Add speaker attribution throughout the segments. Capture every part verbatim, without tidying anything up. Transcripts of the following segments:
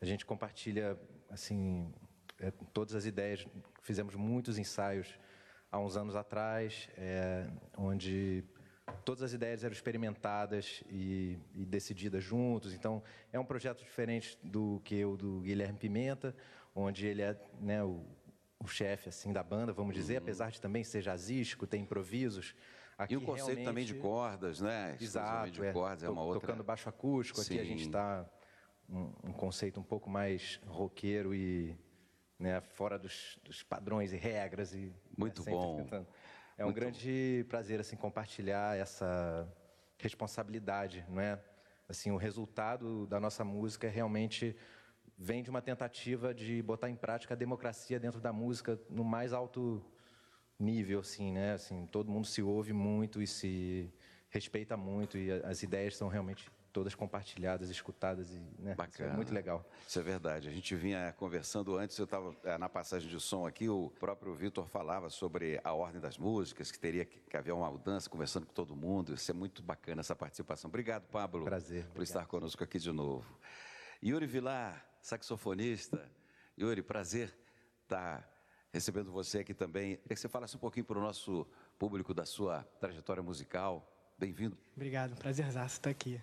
Speaker 1: a gente compartilha, assim, é, todas as ideias. Fizemos muitos ensaios há uns anos atrás, é, onde todas as ideias eram experimentadas e, e decididas juntos. Então, é um projeto diferente do que o do Guilherme Pimenta, onde ele é, né, o, o chefe assim, da banda, vamos dizer, uhum. apesar de também ser jazzístico, ter improvisos. Aqui,
Speaker 2: e o conceito realmente... também de cordas, né?
Speaker 1: Exato,
Speaker 2: de cordas é, é uma outra...
Speaker 1: tocando baixo acústico. Sim. Aqui a gente está um, um conceito um pouco mais roqueiro e, né, fora dos, dos padrões e regras. E,
Speaker 2: muito
Speaker 1: né,
Speaker 2: bom.
Speaker 1: Tentando. É um muito grande prazer assim, compartilhar essa responsabilidade, não é? Assim, o resultado da nossa música realmente vem de uma tentativa de botar em prática a democracia dentro da música no mais alto nível, assim, né? Assim, todo mundo se ouve muito e se respeita muito e as ideias são realmente todas compartilhadas, escutadas e, né?
Speaker 2: Bacana.
Speaker 1: Isso é muito legal.
Speaker 2: Isso é verdade. A gente vinha conversando antes, eu estava na passagem de som aqui, o próprio Vitor falava sobre a ordem das músicas, que teria que, que haver uma mudança, conversando com todo mundo. Isso é muito bacana, essa participação. Obrigado, Pablo,
Speaker 1: prazer,
Speaker 2: por
Speaker 1: obrigado.
Speaker 2: estar conosco aqui de novo. Yuri Vilar, saxofonista. Yuri, prazer estar recebendo você aqui também. Queria que você falasse um pouquinho para o nosso público da sua trajetória musical. Bem-vindo.
Speaker 3: Obrigado, prazerzaço estar aqui.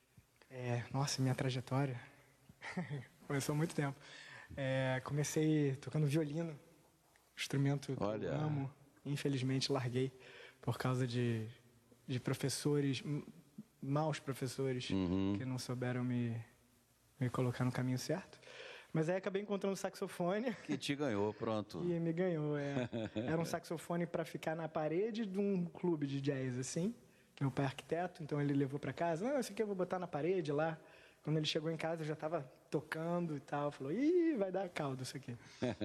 Speaker 3: É, nossa, minha trajetória começou há muito tempo. É, comecei tocando violino, instrumento que
Speaker 2: Olha.
Speaker 3: eu amo. Infelizmente larguei por causa de, de professores, maus professores, uhum. que não souberam me, me colocar no caminho certo. Mas aí acabei encontrando o saxofone.
Speaker 2: Que te ganhou, pronto.
Speaker 3: E me ganhou, é. Era um saxofone para ficar na parede de um clube de jazz, assim. Meu pai é arquiteto, então ele levou para casa. Não, esse aqui eu vou botar na parede lá. Quando ele chegou em casa, eu já estava tocando e tal. Falou, ih, vai dar caldo isso aqui.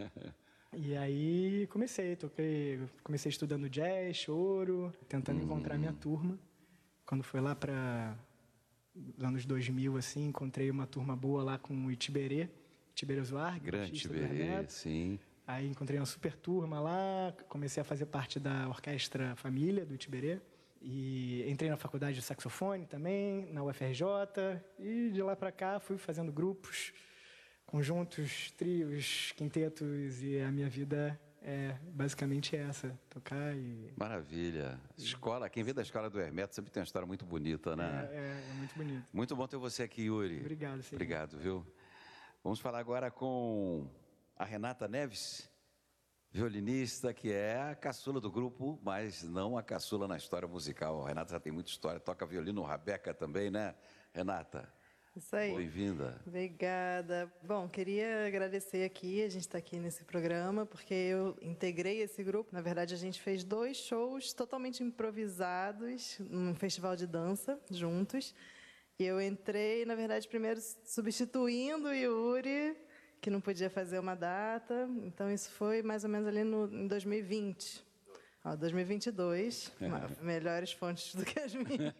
Speaker 3: E aí comecei, toquei, comecei estudando jazz, choro, tentando uhum. encontrar minha turma. Quando foi lá para os anos dois mil, assim, encontrei uma turma boa lá com o Itiberê, Itiberê Zuarg.
Speaker 2: Grande Itiberê, sim.
Speaker 3: Aí encontrei uma super turma lá, comecei a fazer parte da Orquestra Família do Itiberê. E entrei na faculdade de saxofone também, na U F R J, e de lá para cá fui fazendo grupos, conjuntos, trios, quintetos, e a minha vida é basicamente essa, tocar e...
Speaker 2: Maravilha. Escola, quem vem da escola do Hermeto sempre tem uma história muito bonita, né?
Speaker 3: É, é, é muito bonito.
Speaker 2: Muito bom ter você aqui, Yuri.
Speaker 3: Obrigado, senhor.
Speaker 2: Obrigado, viu? Vamos falar agora com a Renata Neves, violinista, que é a caçula do grupo, mas não a caçula na história musical. A Renata já tem muita história, toca violino, Rabeca também, né, Renata?
Speaker 4: Isso aí.
Speaker 2: Bem-vinda.
Speaker 4: Obrigada. Bom, queria agradecer aqui, a gente está aqui nesse programa, porque eu integrei esse grupo. Na verdade, a gente fez dois shows totalmente improvisados, num festival de dança, juntos. E eu entrei, na verdade, primeiro substituindo o Yuri, que não podia fazer uma data. Então, isso foi mais ou menos ali no, em dois mil e vinte. Ó, dois mil e vinte e dois, é. Melhores fontes do que as minhas.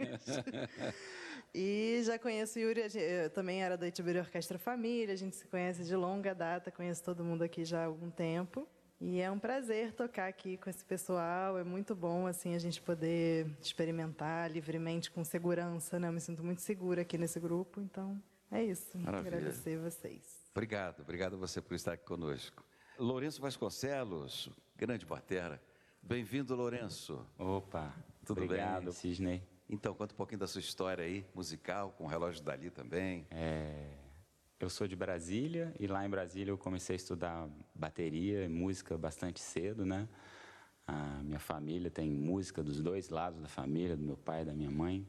Speaker 4: E já conheço o Yuri, eu também era da Itiberê Orquestra Família, a gente se conhece de longa data, conheço todo mundo aqui já há algum tempo. E é um prazer tocar aqui com esse pessoal, é muito bom assim, a gente poder experimentar livremente, com segurança, né? Eu me sinto muito segura aqui nesse grupo, então é isso.
Speaker 2: Maravilha.
Speaker 4: Agradecer vocês.
Speaker 2: Obrigado, obrigado a você por estar aqui conosco. Lourenço Vasconcelos, grande batera. Bem-vindo, Lourenço.
Speaker 5: Opa,
Speaker 2: tudo
Speaker 5: obrigado,
Speaker 2: bem?
Speaker 5: Cisney.
Speaker 2: Então, conta um pouquinho da sua história aí, musical, com o Relógio Dali também.
Speaker 5: É, eu sou de Brasília e lá em Brasília eu comecei a estudar bateria e música bastante cedo, né? A minha família tem música dos dois lados da família, do meu pai e da minha mãe.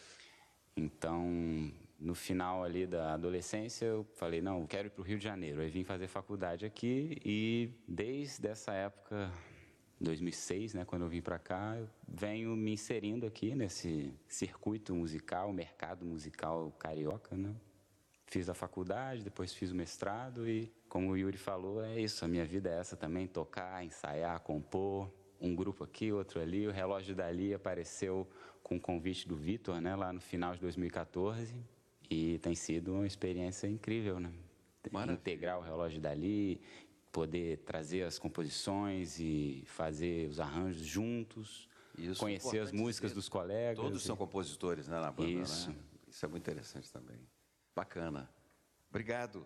Speaker 5: Então, no final ali da adolescência, eu falei, não, eu quero ir para o Rio de Janeiro. Aí vim fazer faculdade aqui e desde essa época... dois mil e seis, né, quando eu vim para cá, eu venho me inserindo aqui nesse circuito musical, mercado musical carioca, né? Fiz a faculdade, depois fiz o mestrado e, como o Yuri falou, é isso, a minha vida é essa também, tocar, ensaiar, compor, um grupo aqui, outro ali. O Relógio Dali apareceu com o convite do Vitor, né, lá no final de dois mil e quatorze, e tem sido uma experiência incrível, né? Maravilha. Integrar o Relógio Dali, poder trazer as composições e fazer os arranjos juntos, isso, conhecer as músicas dos colegas.
Speaker 2: Todos
Speaker 5: e...
Speaker 2: são compositores, né, na banda,
Speaker 5: isso.
Speaker 2: né? Isso é muito interessante também. Bacana. Obrigado.